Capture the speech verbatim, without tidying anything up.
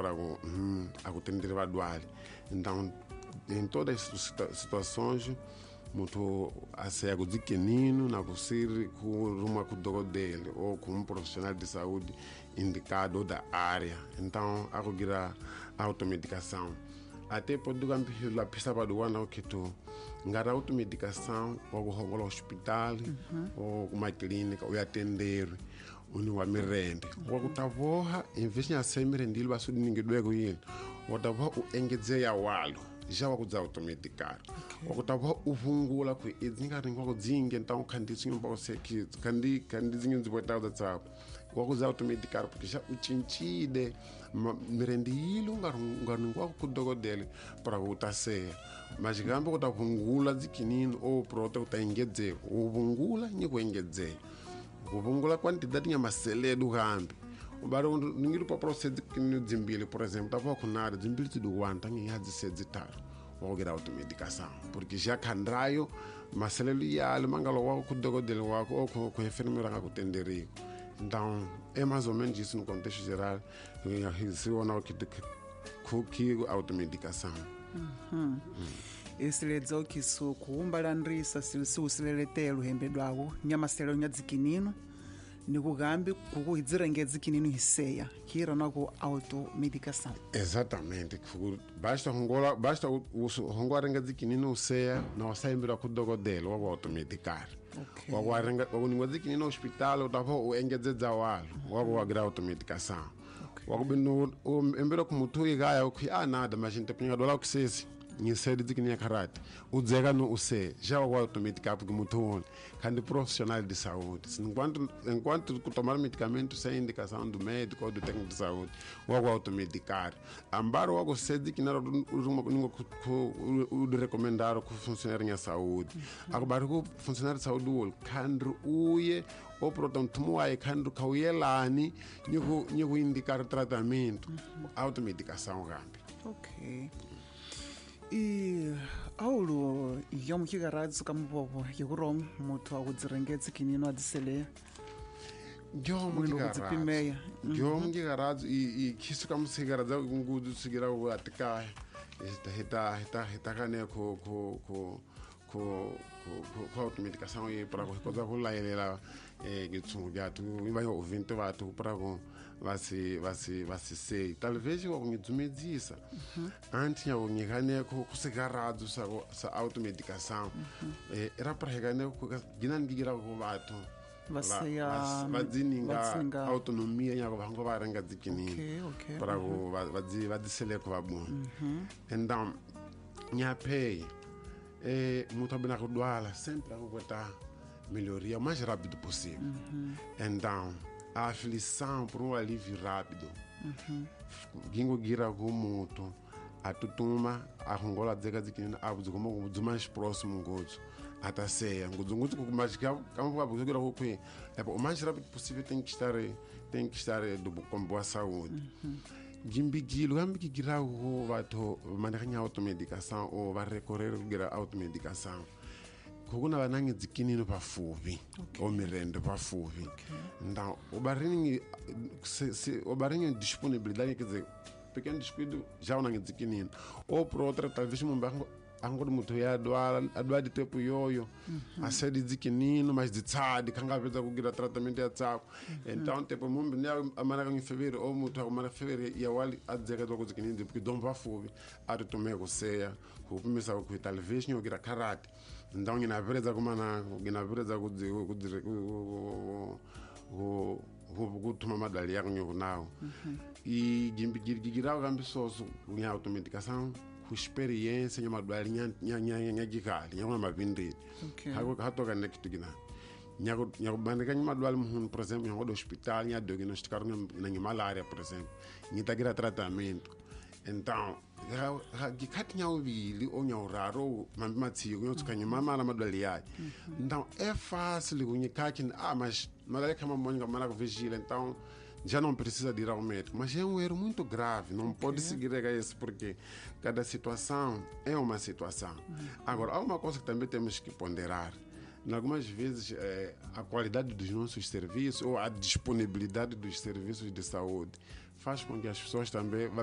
para hum, atender o doale. Então, em todas as situações, muito a cego de pequenino, na conseguir com uma cuidador dele ou com um profissional de saúde indicado da área. Então, a regra a automedicação. Até pode a pista para do ano que tu ngara automedicação ou o hospital ou uma clínica ou atender o a merende. O tavoha em vez de ser merendil vai subir ninguém do ele. O tavoha o engedze a walo. Já o kuza automedicar. O tavoha o vungula ku edzinga ringo dzinga então candizinho para você que candi candizinho de botar da tsap. O kuza automedicar porque já o chinchide merendilo ngar ngar ningo ku dogo dele para o tase. Mas gambo o tavungula zikinino ou proto o engedze. O vungula ni ku engedze. O vungula quantidade de masele do gambe. O barulho ninguém pode proceder que no Zimbili, por exemplo, estava com nada, Zimbili do Guanta, ninguém há de ser ditar, ou a automedicação, porque já candraio, mas se ele ia, ele mangalo o com o dogo dele, ou com o enfermeiro que atender. Então, é mais ou menos isso no contexto geral, se ou não que que automedicação. Esse lhe diz que isso kumbalandrisa se se usileletelo hembe dwawo nyamaselo nyadzikinino nikugambi kukuhidzirengedza kinino hiseya kira nako automedicação. Exatamente, basta hongola basta hongola rengedza kinino useya na saimbira ku dogodela wa automedicar. Okay. Wa wa renga wa ningedza kinino hospital utavo o engedza walo wa wa gra automedicação. Wa kubino embira ku mutu igaya ku ah nada mas gente pinga dola ku sesi ni série de que karate o dzega no o se já o automedicar porque muito quando profissional de saúde enquanto enquanto tomar medicamento sem indicação do médico ou do técnico de saúde o automedicar ambar o algo se de que não o de recomendar o funcionário de saúde agora o funcionário de saúde o quando uye ou portanto mu aí quando kauelani nigo nigo indicar tratamento automedicação gambe. Ok. E aulo yom kigaradzu kambobo yekurom mutu akudzirengedza kinino adziseleya Jom kigaradzu Jom kigaradzu i i kisu kamusigaradza ngudu sigira u atika esta heta heta heta kane ko ko ko ko ko ko automedicação e para coisa por lá ele lá é que tu já tu vai ouvir tu vai tu para com vai se vai se vai se sei talvez eu me desmedissa antes eu me ganhei com com cigarrado sa sa automedicação era para ganhar com ginan gigira com vato Você a vadzininga autonomia ya vango varanga dzikini para go vadzi vadisele ko vabon então minha pay é muito bem acordoada sempre a botar melhoria o mais rápido possível. Uhum. Então a aflição por um alívio rápido gingo gira go muito a tutuma a rongola dzega dzikini a como o mais próximo gozo até ser nguzo com mais que como vai buscar o que é o mais rápido possível tem que estar tem que estar do com boa saúde. Gimbigilo gambi que gira o vato manhã automedicação ou vai recorrer gira automedicação kuguna vanangi dzikini no pafuvi ou merenda pafuvi então o barrinho se o barrinho disponibilidade quer dizer pequeno descuido já não dzikini ou por outra talvez um banco angor muito ya doa doa de tempo yoyo a série de zikinino mas de tsadi kanga peza kugira tratamento ya tsapo então tempo mumbi ne amana em fevereiro ou muito amana fevereiro ya wali adzeka do zikinino porque dom pafuvi a de tomar com ceia com começar com talvez não gira karate então ina presa como na ina presa com com com com tomar madalha com nao e gimbi gira gambi soso com automedicação com experiência em uma balinha nya nya nya gikali nya uma vindri hago hato ga nekto gina nyago nyago bandega nyuma dwal mun por exemplo nyago do hospital nya diagnosticar na malaria por exemplo ni tagira tratamento então gikati nya ubili ou nya raro mambi matsiyo nyo tsukanya mama na madwalia então é fácil kunyikaki ah mas malaria kama monga mala ko vigila então já não precisa de ir ao médico, mas é um erro muito grave, não okay. Pode seguir isso porque cada situação é uma situação. Uhum. Agora, há uma coisa que também temos que ponderar. Algumas vezes, é, a qualidade dos nossos serviços ou a disponibilidade dos serviços de saúde faz com que as pessoas também